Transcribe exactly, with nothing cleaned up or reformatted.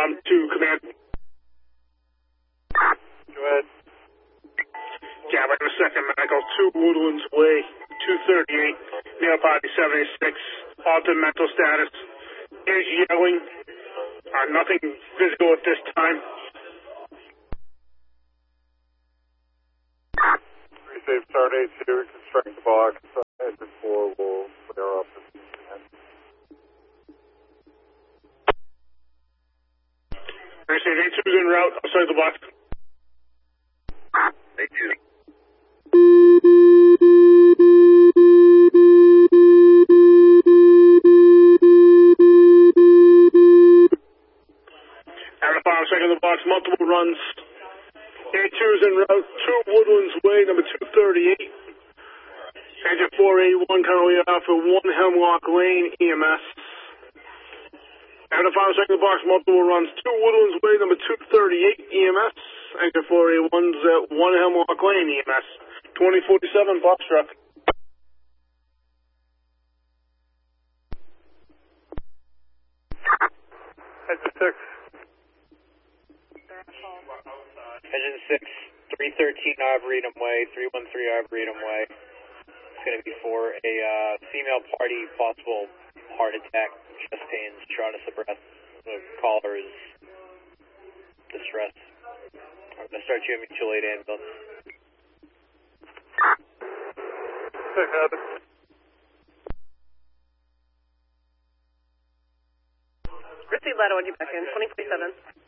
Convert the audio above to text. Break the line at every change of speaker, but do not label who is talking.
Tom to command.
Go ahead.
Yeah, wait a second, Michael. Two Woodlands Way, two thirty-eight, near body seventy-six, altered mental status. Is yelling. Uh, nothing physical at this time.
Safe start eight two, construct the box. Uh, engine four will flare up as soon as we can.
Safe eight two is en route outside the box.
eight two.
Out of five second the box, multiple runs. eight two is en route, two Woodlands Way, number two thirty-eight. Engine four eighty-one currently out for one Hemlock Lane E M S. Out of five second the box, multiple runs, two Woodlands Way, number two thirty-eight E M S. Engine four eighty-one's at one Hemlock Lane E M S. twenty forty-seven box truck.
Engine six.
Engine six, three thirteen Arboretum Way, three one three Arboretum Way. It's going to be for a uh, female party, possible heart attack, chest pains, shortness of breath. The caller is distressed. I'm going to start you a mutual aid ambulance.
Six, Evan.
Ritzy Ladder, you back in, twenty forty-seven.